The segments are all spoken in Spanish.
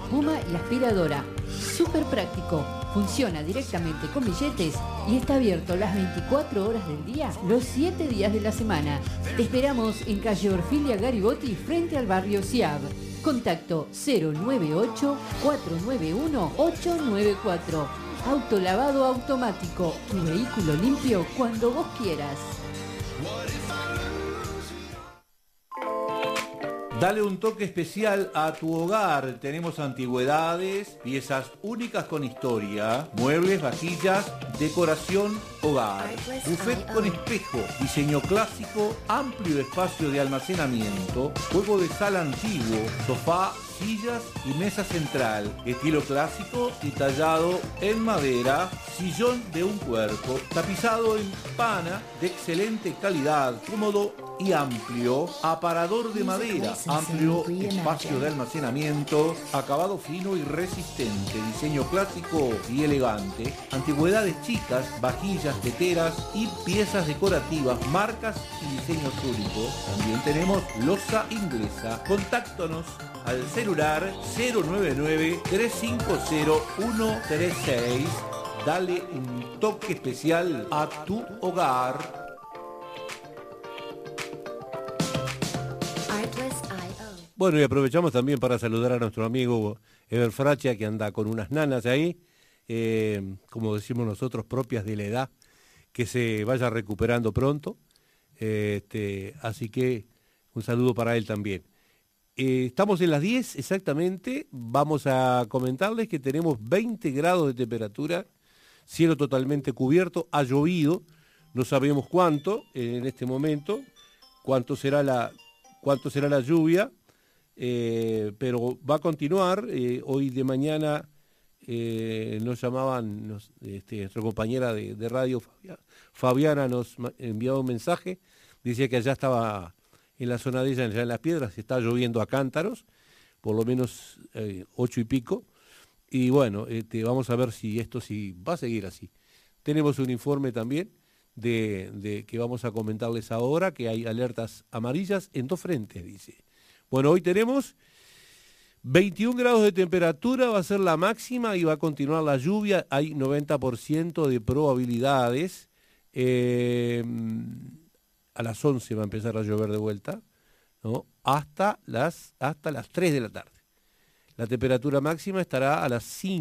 espuma y aspiradora. Súper práctico. Funciona directamente con billetes y está abierto las 24 horas del día, los 7 días de la semana. Te esperamos en calle Orfilia Garibotti, frente al barrio Ciab. Contacto 098-491-894. Autolavado automático. Tu vehículo limpio cuando vos quieras. Dale un toque especial a tu hogar. Tenemos antigüedades, piezas únicas con historia, muebles, vajillas, decoración, hogar. Buffet con espejo, diseño clásico, amplio espacio de almacenamiento, juego de sala antiguo, sofá, sillas y mesa central, estilo clásico y tallado en madera, sillón de un cuerpo, tapizado en pana de excelente calidad, cómodo y amplio, aparador de madera, amplio espacio de almacenamiento, acabado fino y resistente, diseño clásico y elegante, antigüedades chicas, vajillas, teteras y piezas decorativas, marcas y diseños únicos. También tenemos loza inglesa. Contáctanos al celular 099-350-136. Dale un toque especial a tu hogar. Bueno, y aprovechamos también para saludar a nuestro amigo Eber Frachia, que anda con unas nanas ahí, como decimos nosotros, propias de la edad, que se vaya recuperando pronto. Así que un saludo para él también. Estamos en las 10 exactamente. Vamos a comentarles que tenemos 20 grados de temperatura, cielo totalmente cubierto, ha llovido, no sabemos cuánto en este momento, cuánto será la lluvia. Pero va a continuar. Hoy de mañana nos llamaban, nuestra compañera de radio, Fabiana, nos enviaba un mensaje, decía que allá estaba en la zona de ella, allá en Las Piedras, está lloviendo a cántaros, por lo menos 8 y pico, y bueno, vamos a ver si esto sí va a seguir así. Tenemos un informe también de que vamos a comentarles ahora, que hay alertas amarillas en 2 frentes, dice. Bueno, hoy tenemos 21 grados de temperatura, va a ser la máxima y va a continuar la lluvia. Hay 90% de probabilidades. A las 11 va a empezar a llover de vuelta, ¿no? Hasta las 3 de la tarde. La temperatura máxima estará a las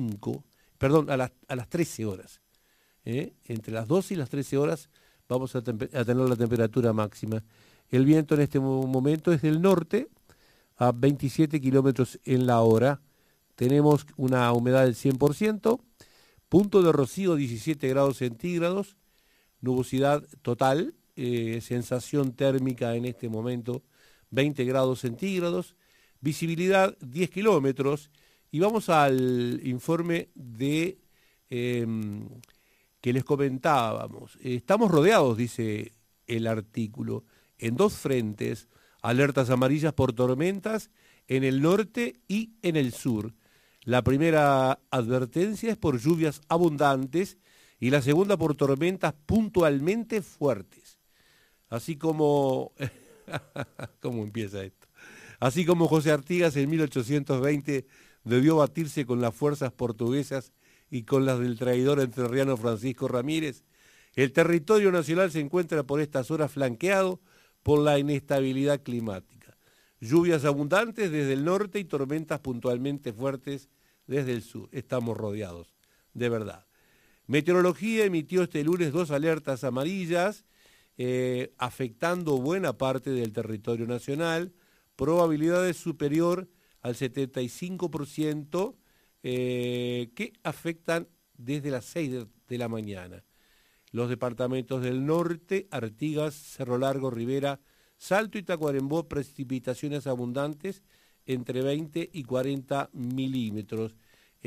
13 horas. Entre las 12 y las 13 horas vamos a tener la temperatura máxima. El viento en este momento es del norte, a 27 kilómetros en la hora. Tenemos una humedad del 100%, punto de rocío 17 grados centígrados, nubosidad total, sensación térmica en este momento 20 grados centígrados, visibilidad 10 kilómetros. Y vamos al informe de que les comentábamos. Estamos rodeados, dice el artículo, en 2 frentes. Alertas amarillas por tormentas en el norte y en el sur. La primera advertencia es por lluvias abundantes y la segunda por tormentas puntualmente fuertes. Así como... ¿Cómo empieza esto? Así como José Artigas en 1820 debió batirse con las fuerzas portuguesas y con las del traidor entrerriano Francisco Ramírez, el territorio nacional se encuentra por estas horas flanqueado por la inestabilidad climática. Lluvias abundantes desde el norte y tormentas puntualmente fuertes desde el sur. Estamos rodeados, de verdad. Meteorología emitió este lunes 2 alertas amarillas, afectando buena parte del territorio nacional, probabilidades superior al 75%, que afectan desde las 6 de la mañana. Los departamentos del norte, Artigas, Cerro Largo, Rivera, Salto y Tacuarembó, precipitaciones abundantes entre 20 y 40 milímetros.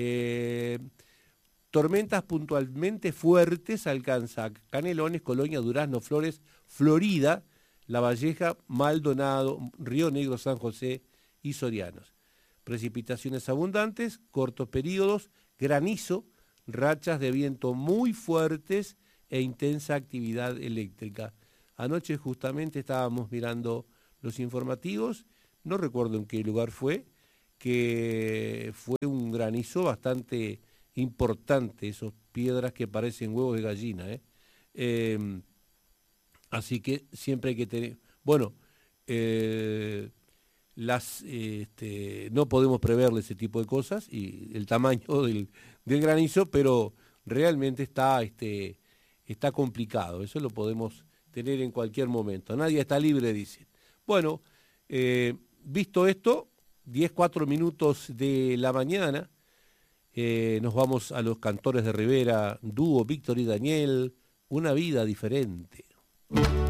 Tormentas puntualmente fuertes alcanza Canelones, Colonia, Durazno, Flores, Florida, La Valleja, Maldonado, Río Negro, San José y Sorianos. Precipitaciones abundantes, cortos periodos, granizo, rachas de viento muy fuertes e intensa actividad eléctrica. Anoche justamente estábamos mirando los informativos, no recuerdo en qué lugar fue, que fue un granizo bastante importante, esas piedras que parecen huevos de gallina, ¿eh? Así que siempre hay que tener... Bueno, no podemos preverle ese tipo de cosas y el tamaño del granizo, pero realmente está complicado. Eso lo podemos tener en cualquier momento. Nadie está libre, dicen. Bueno, visto esto, 4 minutos de la mañana, nos vamos a los Cantores de Rivera, dúo Víctor y Daniel, Una vida diferente.